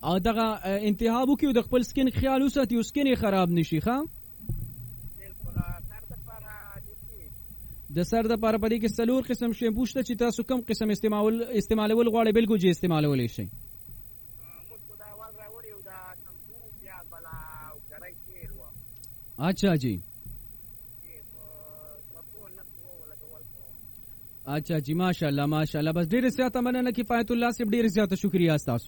او دغه انتخاب وکړو د خپل سکین خیال وساتي او سکین خراب نشي ښا د سر د پاره پدې کې سلور قسم شیمپو شته چې تاسو کوم قسم استعمالول غواړئ بالکل چې استعمالولې شي اچھا جی اچھا جی ماشاءالله ماشاءالله بس ډیر زیاته مننه کفایت الله صاحب ډیر زیاته شکریا تاسو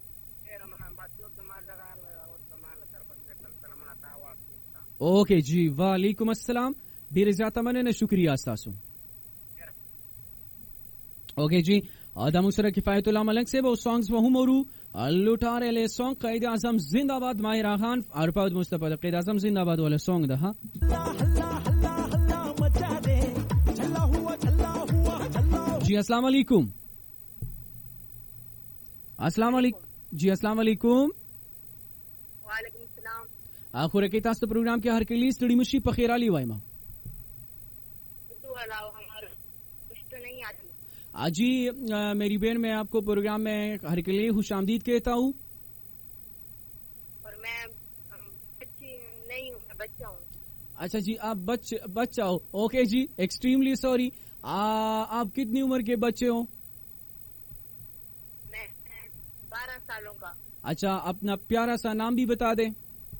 اوکے جی وعلیکم السلام ډیر زیاته مننه شکریا تاسو اوکے جی ادم سره کفایت الله ملک صاحب او سانگز وهم ورو لوټاره له سانگ قائد اعظم زندہ باد ماهر خان ارپاد مصطفی قائد اعظم زندہ باد ولا سانگ ده ها جی السلام علیکم السلام علیکم جی السلام علیکم وعلیکم السلام اخره کې تاسو پروګرام کې هر کلی ستړي مشي په خیر علي وایما تو علاوه ہمارا کچھ تو نہیں آتی جی میری بہن میں آپ کو پروگرام میں ہر کے لیے خوش آمدید کہتا ہوں اور میں بچی نہیں ہوں میں بچہ ہوں اچھا جی آپ بچہ ہو اوکے جی ایکسٹریملی سوری آپ کتنی عمر کے بچے ہو میں 12 سالوں کا اچھا اپنا پیارا سا نام بھی بتا دیں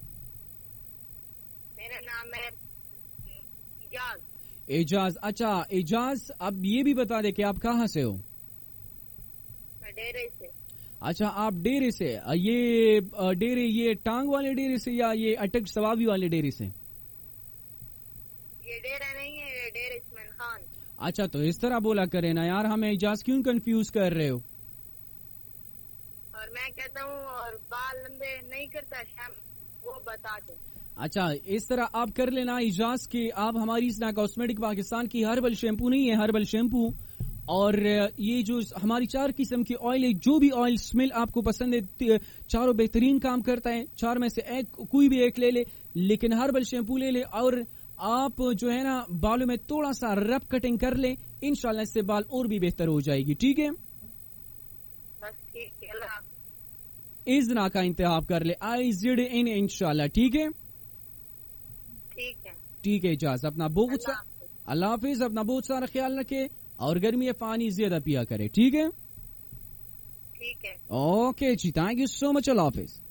میرا نام ہے اعجاز اعجاز اچھا اعجاز اب یہ بھی بتا دیں کہ آپ کہاں سے ہو میں ڈیرے سے اچھا آپ ڈیرے سے یہ ڈیرے یہ ٹانگ والے ڈیرے سے یا یہ اٹک ثوابی والے ڈیرے سے یہ ڈیرا نہیں ہے یہ ڈیرے اسماعیل خان اچھا تو اس طرح بولا کرے نا یار ہمیں اعجاز کیوں کنفیوز کر رہے ہو اور میں کہتا ہوں اور بال لمبے نہیں کرتا شام وہ بتا دیں اچھا اس طرح آپ کر لینا اعجاز کہ آپ ہماری سنا کاسمیٹک پاکستان کی ہربل شیمپو نہیں ہے ہربل شیمپو اور یہ جو ہماری 4 قسم کی آئل ہے جو بھی آئل اسمیل آپ کو پسند ہے چاروں بہترین کام کرتا ہے 4 میں سے ایک کوئی بھی ایک لے لے لیکن ہربل شیمپو لے لے اور آپ جو ہے نا بالوں میں تھوڑا سا رب کٹنگ کر لیں انشاءاللہ اس سے بال اور بھی بہتر ہو جائے گی ٹھیک ہے اذنا کا انتخاب کر لے IZN انشاءاللہ ٹھیک ہے ٹھیک ہے اجازت اپنا بہت سا اللہ حافظ اپنا بہت سارا خیال رکھے اور گرمی پانی زیادہ پیا کرے ٹھیک ہے okay G thank you so مچ اللہ حافظ